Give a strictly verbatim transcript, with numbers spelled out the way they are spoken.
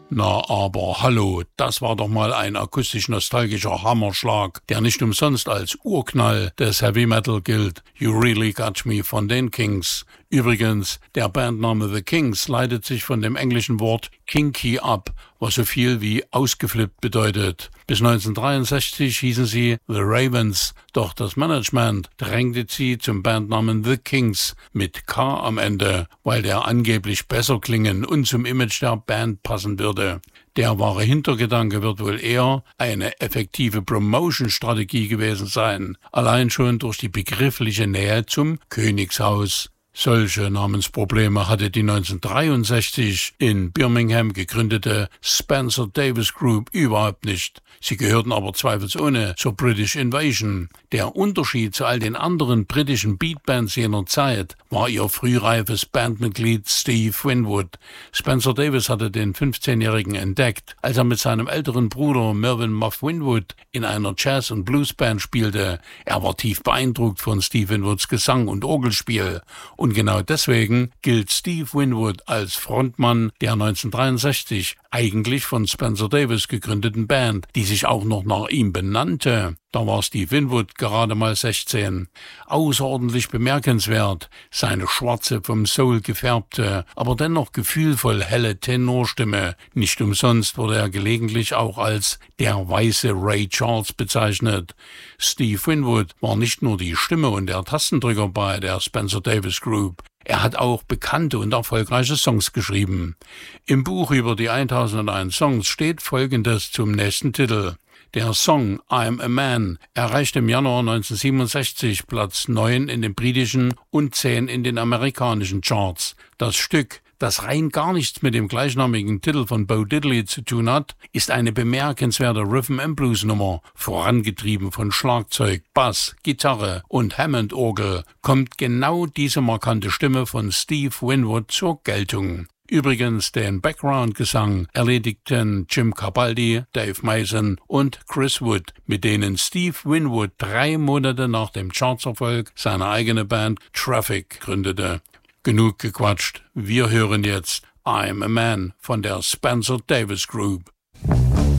Na aber hallo, das war doch mal ein akustisch-nostalgischer Hammerschlag, der nicht umsonst als Urknall des Heavy Metal gilt. You Really Got Me von den Kings. Übrigens, der Bandname The Kings leitet sich von dem englischen Wort kinky ab, was so viel wie ausgeflippt bedeutet. Bis neunzehnhundertdreiundsechzig hießen sie The Ravens, doch das Management drängte sie zum Bandnamen The Kings mit K am Ende, weil der angeblich besser klingen und zum Image der Band passen würde. Der wahre Hintergedanke wird wohl eher eine effektive Promotion-Strategie gewesen sein, allein schon durch die begriffliche Nähe zum Königshaus. Solche Namensprobleme hatte die neunzehnhundertdreiundsechzig in Birmingham gegründete Spencer Davis Group überhaupt nicht. Sie gehörten aber zweifelsohne zur British Invasion. Der Unterschied zu all den anderen britischen Beatbands jener Zeit war ihr frühreifes Bandmitglied Steve Winwood. Spencer Davis hatte den fünfzehnjährigen entdeckt, als er mit seinem älteren Bruder Mervyn Muff Winwood in einer Jazz- und Bluesband spielte. Er war tief beeindruckt von Steve Winwoods Gesang und Orgelspiel. Und genau deswegen gilt Steve Winwood als Frontmann der neunzehnhundertdreiundsechzig eigentlich von Spencer Davis gegründeten Band, die sich auch noch nach ihm benannte. Da war Steve Winwood gerade mal sechzehn. Außerordentlich bemerkenswert, seine schwarze, vom Soul gefärbte, aber dennoch gefühlvoll helle Tenorstimme. Nicht umsonst wurde er gelegentlich auch als der weiße Ray Charles bezeichnet. Steve Winwood war nicht nur die Stimme und der Tastendrücker bei der Spencer Davis Group. Er hat auch bekannte und erfolgreiche Songs geschrieben. Im Buch über die tausendeins Songs steht Folgendes zum nächsten Titel. Der Song I'm a Man erreichte im Januar neunzehnhundertsiebenundsechzig Platz neun in den britischen und zehn in den amerikanischen Charts. Das Stück, das rein gar nichts mit dem gleichnamigen Titel von Bo Diddley zu tun hat, ist eine bemerkenswerte Rhythm-and-Blues-Nummer. Vorangetrieben von Schlagzeug, Bass, Gitarre und Hammond-Orgel kommt genau diese markante Stimme von Steve Winwood zur Geltung. Übrigens den Background-Gesang erledigten Jim Capaldi, Dave Mason und Chris Wood, mit denen Steve Winwood drei Monate nach dem Chartserfolg seine eigene Band Traffic gründete. Genug gequatscht, wir hören jetzt I'm a Man von der Spencer Davis Group.